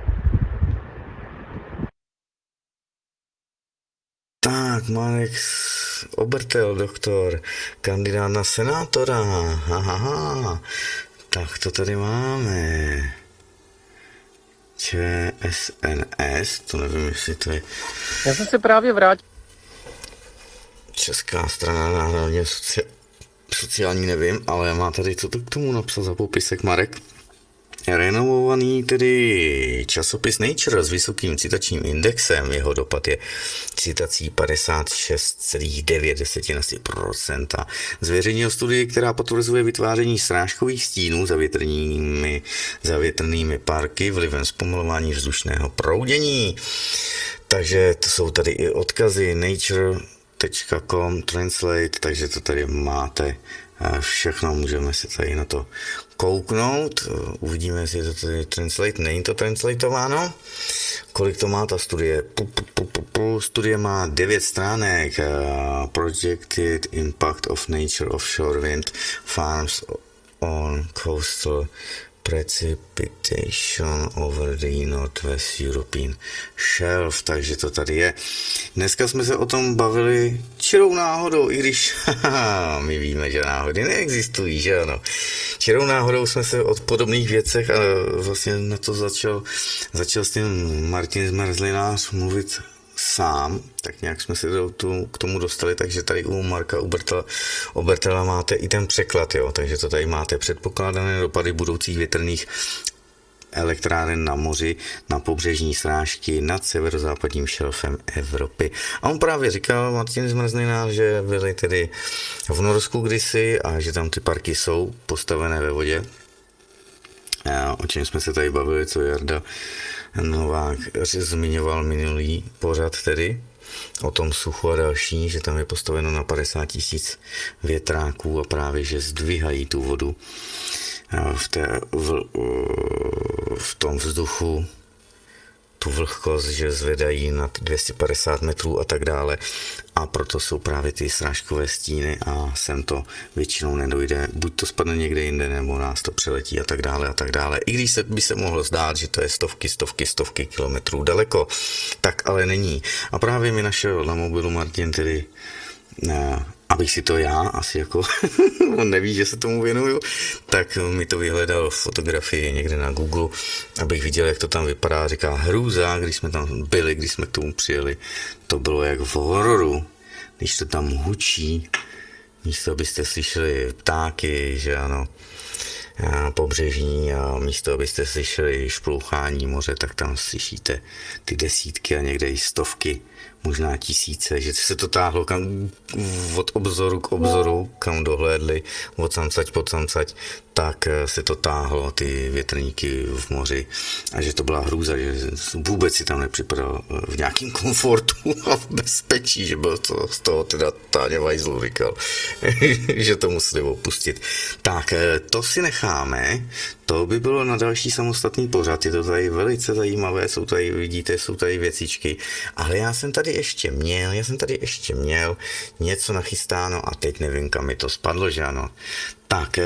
Tak, Marek Obertel, doktor, kandidát na senátora, hahaha, tak to tady máme. ČSNS, to nevím, jestli to je... Já jsem se právě vrátil. Česká strana národně soci... sociální, nevím, ale má tady, co to k tomu napsal za popisek Marek? Renovovaný tedy časopis Nature s vysokým citačním indexem, jeho dopad je citací padesát šest celá devět procenta. Zveřejnil studii, která potvrzuje vytváření srážkových stínů za větrnými, za větrnými parky vlivem zpomalování vzdušného proudění. Takže to jsou tady i odkazy nature tečka com translate, takže to tady máte všechno, můžeme se tady na to kouknout, uvidíme, jestli to tady translate, není to translatováno, kolik to má ta studie, pu, pu, pu, pu, pu. Studie má devět stránek, uh, Projected Impact of Nature Offshore Wind Farms on Coastal Precipitation over the Northwest European Shelf, takže to tady je. Dneska jsme se o tom bavili čirou náhodou, i když my víme, že náhody neexistují, že ano. Čirou náhodou jsme se o podobných věcech a vlastně na to začal, začal s tím Martin Zmrzlinář mluvit sám, tak nějak jsme se do, tu, k tomu dostali, takže tady u Marka Obertela, Obertela máte i ten překlad, jo, takže to tady máte předpokládané dopady budoucích větrných elektráren na moři, na pobřežní srážky nad severozápadním šelfem Evropy. A on právě říkal, Martin Zmrzlinář, že byli tedy v Norsku kdysi a že tam ty parky jsou postavené ve vodě. O čem jsme se tady bavili, co Jarda Novák zmiňoval minulý pořad tedy, o tom suchu a další, že tam je postaveno na padesát tisíc větráků a právě, že zdvihají tu vodu v, té, v, v tom vzduchu, tu vlhkost, že zvedají nad dvě stě padesát metrů a tak dále. A proto jsou právě ty srážkové stíny a sem to většinou nedojde. Buď to spadne někde jinde, nebo nás to přeletí a tak dále a tak dále. I když se, by se mohlo zdát, že to je stovky, stovky, stovky kilometrů daleko, tak ale není. A právě mi našel na mobilu Martin tedy abych si to já asi jako, on neví, že se tomu věnuju, tak mi to vyhledal fotografii někde na Google, abych viděl, jak to tam vypadá. Říká hrůza, když jsme tam byli, když jsme k tomu přijeli. To bylo jak v hororu, když to tam hučí, místo abyste slyšeli ptáky, že ano, a pobřežní, a místo abyste slyšeli šplouchání moře, tak tam slyšíte ty desítky a někde i stovky, možná tisíce, že se to táhlo kam, od obzoru k obzoru, kam dohlédli, od samcať po samcať, tak se to táhlo, ty větrníky v moři, a že to byla hrůza, že vůbec si tam nepřipadal v nějakým komfortu a v bezpečí, že byl to z toho teda Táňa Vajzlu říkal, že to museli opustit. Tak to si necháme, to by bylo na další samostatný pořad, je to tady velice zajímavé, jsou tady, vidíte, jsou tady věcičky, ale já jsem tady ještě měl, já jsem tady ještě měl něco nachystáno a teď nevím, kam mi to spadlo, že ano. Tak,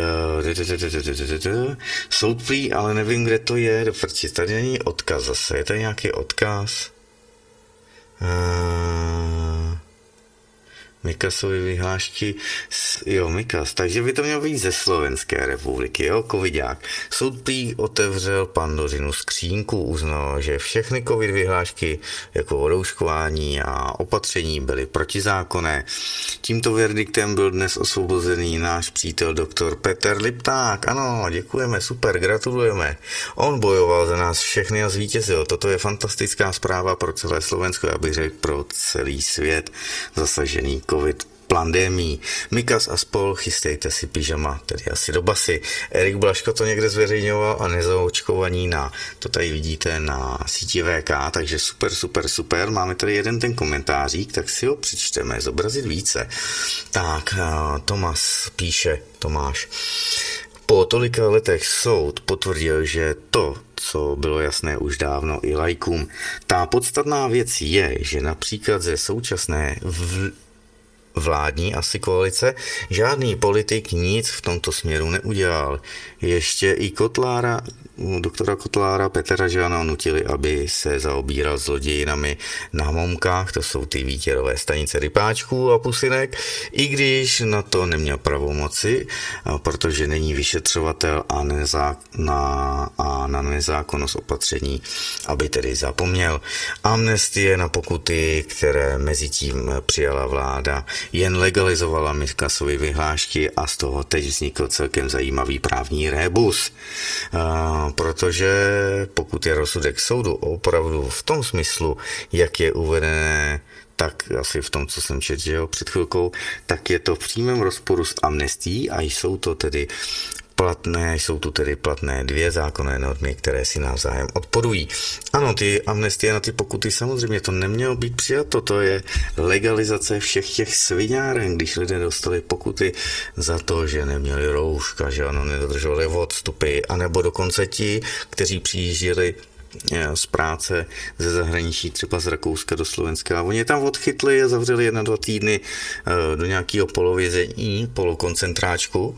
Soulfree, ale nevím, kde to je, do frči, tady není odkaz zase, je tady nějaký odkaz? Uh, Mikasovy vyhlášky, jo, Mikas, takže by to mělo být ze Slovenské republiky, jo, covidák. Soulfree otevřel Pandořinu skřínku, uznal, že všechny covid vyhlášky jako rouškování a opatření byly protizákonné. Tímto verdiktem byl dnes osvobozený náš přítel doktor Petr Lipták. Ano, děkujeme, super, gratulujeme. On bojoval za nás všechny a zvítězil. Toto je fantastická zpráva pro celé Slovensko, já bych řekl pro celý svět zasažený covid pandemii. Mikas a spol, chystejte si pyžama, tedy asi do basy. Erik Blaško to někde zveřejňoval a nezaočkovaní na, to tady vidíte na síti V K, takže super, super, super. Máme tady jeden ten komentářík, tak si ho přečteme, zobrazit více. Tak, Tomas píše, Tomáš. Po tolika letech soud potvrdil, že to, co bylo jasné už dávno i laikům, ta podstatná věc je, že například ze současné v vládní asi koalice, žádný politik nic v tomto směru neudělal. Ještě i Kotlára, doktora Kotlára Petra Žána nutili, aby se zaobíral zlodějinami na Momkách, to jsou ty výtěrové stanice rypáčků a pusinek, i když na to neměl pravomoci, protože není vyšetřovatel a, nezá, na, a na nezákonnost opatření, aby tedy zapomněl. Amnestie na pokuty, které mezi tím přijala vláda, jen legalizovala Mikasovy vyhlášky a z toho teď vznikl celkem zajímavý právní rébus. Protože pokud je rozsudek soudu opravdu v tom smyslu, jak je uvedené, tak asi v tom, co jsem četl, že jo, před chvilkou, tak je to v přímém rozporu s amnestií a jsou to tedy platné, jsou tu tedy platné dvě zákonné normy, které si navzájem odporují. Ano, ty amnestie na ty pokuty, samozřejmě to nemělo být přijato, to je legalizace všech těch sviňáren, když lidé dostali pokuty za to, že neměli rouška, že ano, nedodržovali odstupy, anebo dokonce ti, kteří přijížděli z práce ze zahraničí, třeba z Rakouska do Slovenska. A oni je tam odchytli a zavřeli je na dva týdny do nějakého polovězení, polokoncentráčku.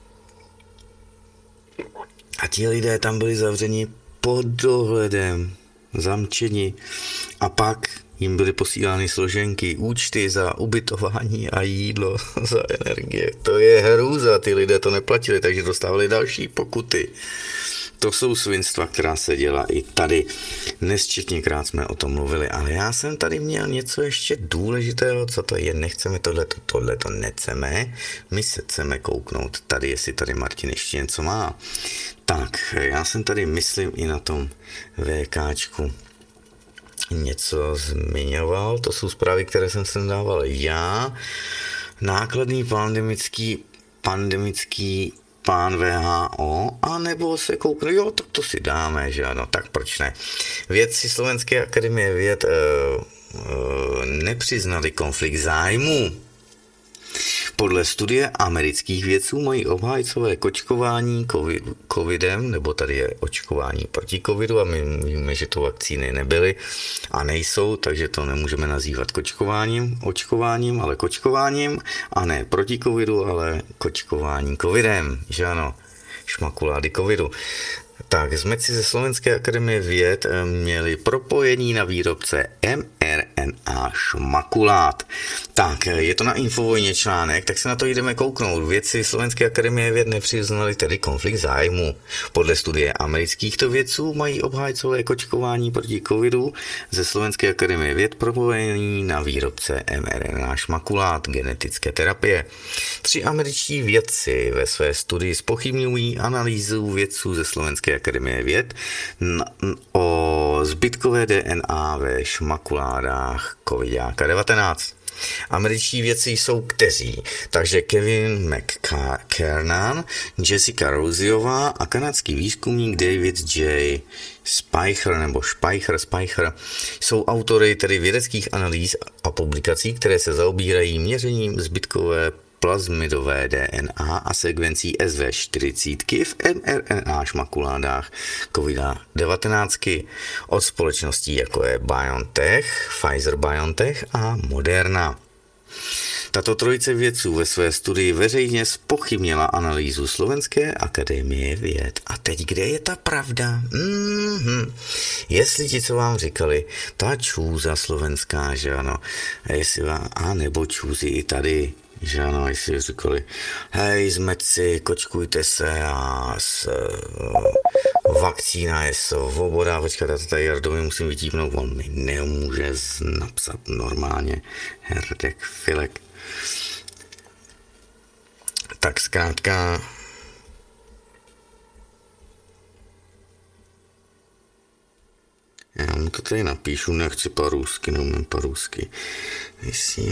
A ti lidé tam byli zavřeni pod dohledem, zamčeni. A pak jim byly posílány složenky, účty za ubytování a jídlo, za energie. To je hrůza, ty lidé to neplatili, takže dostávali další pokuty. To jsou svinstva, která se dělá i tady. Nesčetněkrát jsme o tom mluvili, ale já jsem tady měl něco ještě důležitého, co to je, nechceme tohleto, tohleto nechceme, my se chceme kouknout tady, jestli tady Martin ještě něco má. Tak, já jsem tady, myslím, i na tom VKčku něco zmiňoval, to jsou zprávy, které jsem sem dával já. Nákladný pandemický, pandemický pán V H O, anebo se kouknu, jo, tak to si dáme, že ano, tak proč ne. Vědci Slovenské akademie věd e, e, nepřiznali konflikt zájmů. Podle studie amerických vědců mají obhájcové kočkování covidem, nebo tady je očkování proti covidu a my víme, že to vakcíny nebyly a nejsou, takže to nemůžeme nazývat kočkováním, očkováním, ale kočkováním a ne proti covidu, ale kočkování covidem, že ano, šmakulády covidu. Tak, zmeci ze Slovenské akademie věd měli propojení na výrobce M R N A šmakulát. Tak, je to na Infovojně článek, tak se na to jdeme kouknout. Vědci Slovenské akademie věd nepřiznali tedy konflikt zájmu. Podle studie americkýchto vědců mají obhájcové kočkování proti covidu ze Slovenské akademie věd propojený na výrobce M R N A šmakulát genetické terapie. Tři američtí vědci ve své studii zpochybňují analýzu vědců ze Slovenské akademie věd o zbytkové D N A ve šmakuládách COVID devatenáct. Američtí vědci jsou kteří, takže Kevin McKernan, Jessica Rosiová a kanadský výzkumník David J. Speicher nebo Speicher, Speicher jsou autory tedy vědeckých analýz a publikací, které se zaobírají měřením zbytkové plazmidové D N A a sekvencí S V čtyřicet v M R N A šmakuládách COVID devatenáct od společností jako je BioNTech, Pfizer-BioNTech a Moderna. Tato trojice vědců ve své studii veřejně zpochybnila analýzu Slovenské akademie věd. A teď kde je ta pravda? Mm-hmm. Jestli ti, co vám říkali, ta čůza slovenská, že ano, jestli vám, a nebo čůzy i tady, že ano, jestli říkali, hej, zmetci, kočkujte se a s, uh, vakcína je svoboda, počkat, já to tady Jardovi musím vytípnout, on mi nemůže napsat normálně, herdek, filek. Tak zkrátka, já mu to tady napíšu, nechci parůsky, neumím parůsky. Jestli...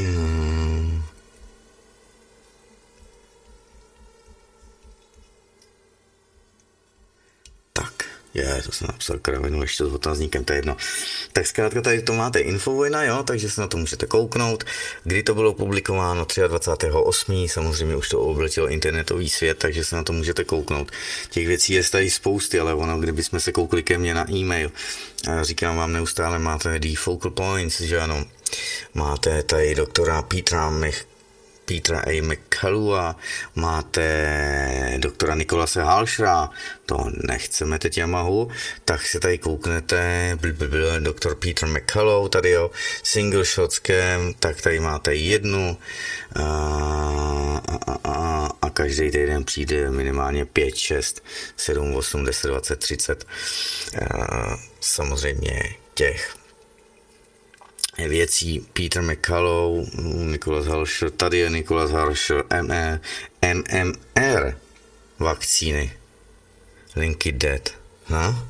Tak, je, to jsem napsal kravinu ještě s otazníkem, to je jedno. Tak zkrátka tady to máte Infovojna, jo, takže se na to můžete kouknout. Kdy to bylo publikováno dvacátého třetího osmého samozřejmě už to obletěl internetový svět, takže se na to můžete kouknout. Těch věcí je tady spousty, ale ono, kdybychom se koukli ke mně na e-mail, a říkám vám neustále, máte The Focal Points, že ano, máte tady doktora Petra Mech Petra A. McCallua, máte doktora Nikolase Halšera, to nechceme teď Yamahu, tak se tady kouknete, byl doktor Peter McCallum, tady jo, single shot scam, tak tady máte jednu a, a, a, a každý týden přijde minimálně pět, šest, sedm, osm, deset, dvacet, třicet, a, samozřejmě těch věcí Peter McCallum, Nicholas Halsher, tady je Nicholas Halsher, M M R vakcíny, Linky Dead, no?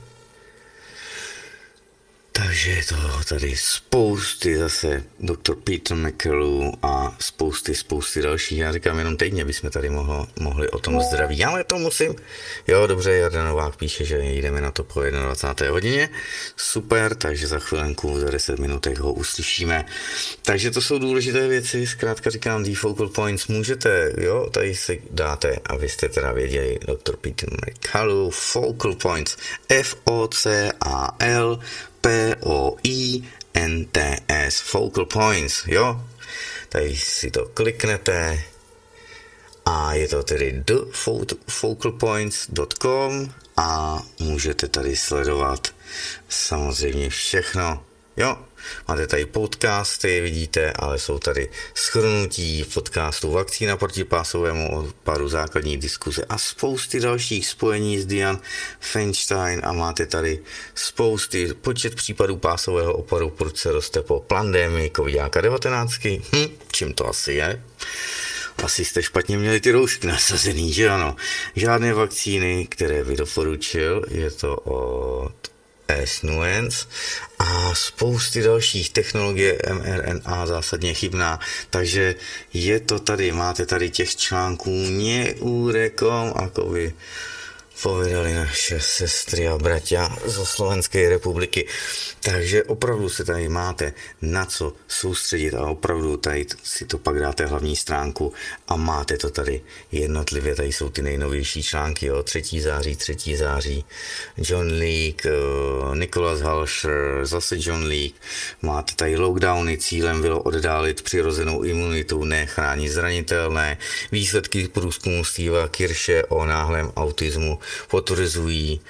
Takže je toho tady spousty, zase doktor Peter McCallum a spousty, spousty dalších. Já říkám, jenom týdně bychom tady mohlo, mohli o tom zdraví, ale to musím. Jo, dobře, Jarda Novák píše, že jdeme na to po dvacáté jedné hodině. Super, takže za chvilenku, za deset minutech ho uslyšíme. Takže to jsou důležité věci, zkrátka říkám, The Focal Points můžete, jo, tady si dáte, abyste teda věděli, doktor Peter McCallum, Focal Points, F O C A L P O I N T S, Focal Points, jo? Tady si to kliknete a je to tedy the focal points dot com a můžete tady sledovat samozřejmě všechno, jo? Máte tady podcasty, vidíte, ale jsou tady shrnutí podcastu Vakcína proti pásovému odpadu, základní diskuze a spousty dalších spojení s Diane Feinstein a máte tady spousty počet případů pásového odpadu, proč se roste po pandemii COVID devatenáct. Hm, čím to asi je? Asi jste špatně měli ty roušky nasazený, že ano? Žádné vakcíny, které by doporučil, je to od S-Nuance a spousty dalších technologie M R N A zásadně chybná, takže je to tady, máte tady těch článků neúrekom, ako by povedali naše sestry a bratia zo Slovenskej republiky. Takže opravdu se tady máte na co soustředit a opravdu tady si to pak dáte hlavní stránku a máte to tady jednotlivě. Tady jsou ty nejnovější články, jo, třetího září, třetího září, John Leake, Nicholas Halsher, zase John Leake. Máte tady lockdowny, cílem bylo oddálit přirozenou imunitu, nechránit zranitelné. Výsledky průzkumu Steva Kirsche o náhlém autismu potvrzují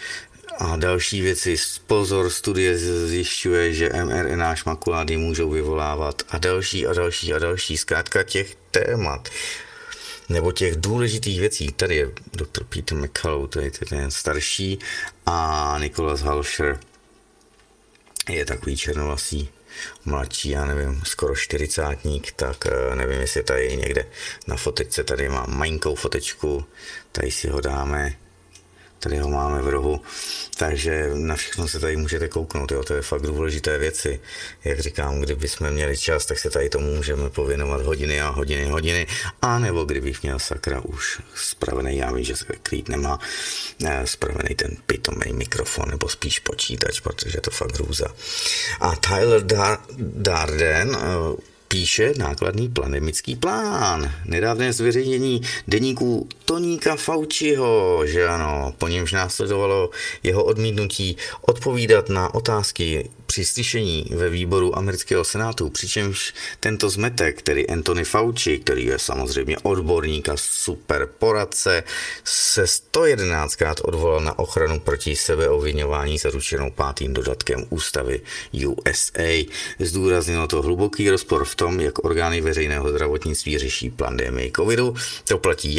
A další věci, pozor, studie zjišťuje, že mRNA šmakulády můžou vyvolávat a další a další a další, zkrátka těch témat, nebo těch důležitých věcí. Tady je doktor Peter McCullough, to je ten starší, a Nicholas Halsher je takový černovlasý, mladší, já nevím, skoro čtyřicátník, tak nevím, jestli tady někde na fotečce, tady mám malinkou fotečku, tady si ho dáme. Tady ho máme v rohu, takže na všechno se tady můžete kouknout, jo, to je fakt důležité věci. Jak říkám, kdybychom měli čas, tak se tady tomu můžeme pověnovat hodiny a hodiny, hodiny, a nebo kdybych měl sakra už spravený, já vím, že se krýt nemá, spravený ten pitomej mikrofon, nebo spíš počítač, protože je to fakt hrůza. A Tyler Dar- Darden píše nákladný pandemický plán. Nedávné zveřejnění deníku Toníka Fauciho, že ano, po němž následovalo jeho odmítnutí odpovídat na otázky při slyšení ve výboru amerického senátu, přičemž tento zmetek, který Anthony Fauci, který je samozřejmě odborník a super poradce, se sto jedenáctkrát odvolal na ochranu proti sebeobviňování zaručenou pátým dodatkem ústavy U S A. Zdůraznilo to hluboký rozpor v tom, jak orgány veřejného zdravotnictví řeší pandemii covidu. To platí